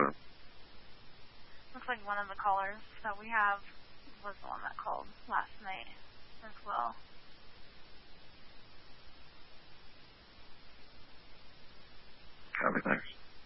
Looks like one of the callers that we have was the one that called last night as well. Copy, thanks.